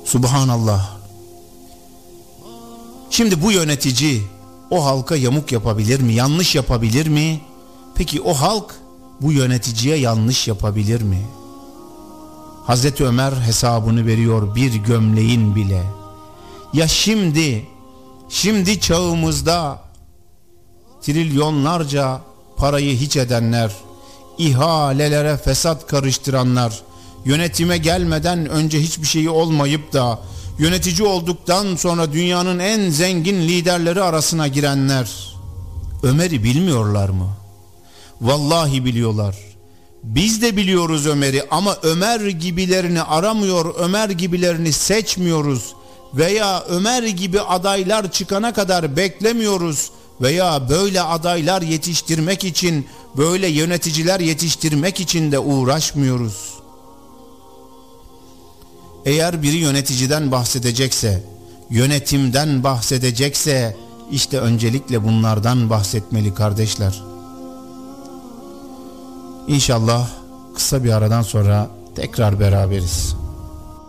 Subhanallah. Şimdi bu yönetici o halka yamuk yapabilir mi? Yanlış yapabilir mi? Peki o halk bu yöneticiye yanlış yapabilir mi? Hazreti Ömer hesabını veriyor bir gömleğin bile. Ya şimdi çağımızda trilyonlarca parayı hiç edenler, ihalelere fesat karıştıranlar, yönetime gelmeden önce hiçbir şeyi olmayıp da yönetici olduktan sonra dünyanın en zengin liderleri arasına girenler, Ömer'i bilmiyorlar mı? Vallahi biliyorlar. Biz de biliyoruz Ömer'i ama Ömer gibilerini aramıyor, Ömer gibilerini seçmiyoruz veya Ömer gibi adaylar çıkana kadar beklemiyoruz veya böyle adaylar yetiştirmek için, böyle yöneticiler yetiştirmek için de uğraşmıyoruz. Eğer biri yöneticiden bahsedecekse, yönetimden bahsedecekse işte öncelikle bunlardan bahsetmeli kardeşler. İnşallah kısa bir aradan sonra tekrar beraberiz.